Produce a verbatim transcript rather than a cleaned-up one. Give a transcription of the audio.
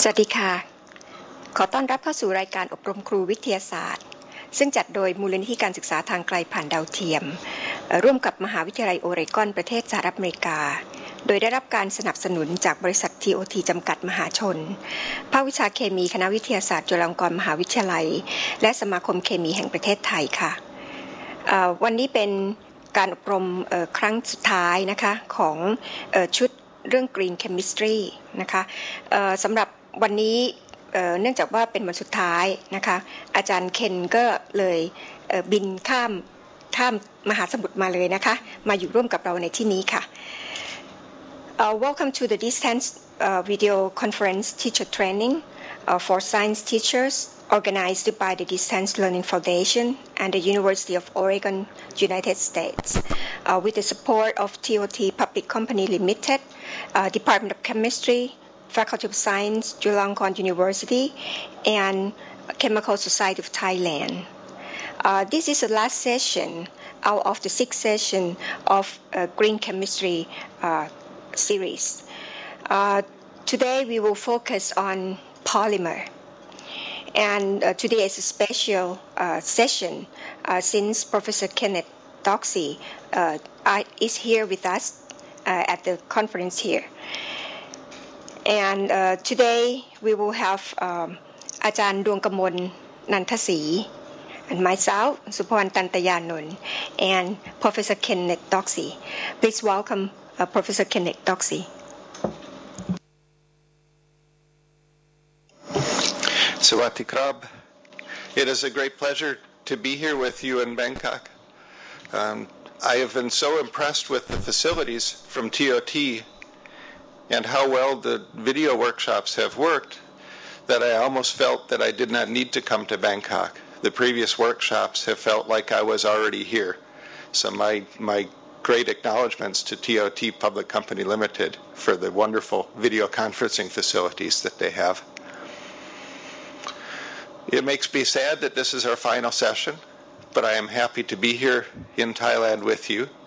สวัสดีค่ะขอต้อนรับเข้าสู่รายการอบรมครูวิทยาศาสตร์ซึ่งจัดโดยมูลนิธิการศึกษาทางไกลผ่านดาวเทียมร่วมกับมหาวิทยาลัยโอเรกอนประเทศสหรัฐอเมริกาโดยได้รับการสนับสนุนจากบริษัท ที โอ ที จำกัดมหาชนภาควิชาเคมีคณะวิทยาศาสตร์จุฬาลงกรณ์มหาวิทยาลัยและสมาคมเคมีแห่งประเทศไทยค่ะวันนี้เป็นการอบรมครั้งสุดท้ายนะคะของชุดเรื่อง Green Chemistry นะคะสำหรับวันนี้เ, เนื่องจากว่าเป็นวันสุดท้ายนะคะอาจารย์เคนก็เลยบินข้ามข้ามมหาสมุทรมาเลยนะคะมาอยู่ร่วมกับเราในที่นี้ค่ะ uh, Welcome to the distance uh, video conference teacher training uh, for science teachers organized by the Distance Learning Foundation and the University of Oregon, United States uh, with the support of ที โอ ที Public Company Limited, uh, Department of Chemistry, Faculty of Science, Chulalongkorn University, and Chemical Society of Thailand. Uh, this is the last session out of the six sessions of uh, Green Chemistry uh, series. Uh, today we will focus on polymer. And uh, today is a special uh, session uh, since Professor Kenneth Doxey uh, is here with us uh, at the conference here.And uh, today we will have um, อาจารย์ดวงกมลนันทศรี and myself สุภวรรณตันตยานนท์ and Professor Kenneth Doxey. Please welcome uh, Professor Kenneth Doxey. Sawati Krab. It is a great pleasure to be here with you in Bangkok. Um, I have been so impressed with the facilities from T O T.And how well the video workshops have worked that I almost felt that I did not need to come to Bangkok. The previous workshops have felt like I was already here. So my, my great acknowledgments to T O T Public Company Limited for the wonderful video conferencing facilities that they have. It makes me sad that this is our final session, but I am happy to be here in Thailand with you